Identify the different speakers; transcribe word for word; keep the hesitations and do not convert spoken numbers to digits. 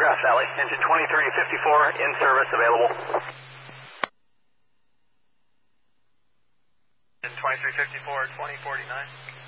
Speaker 1: Grass Valley. Engine twenty-three fifty-four in service, available.
Speaker 2: Engine twenty-three fifty-four, twenty forty-nine.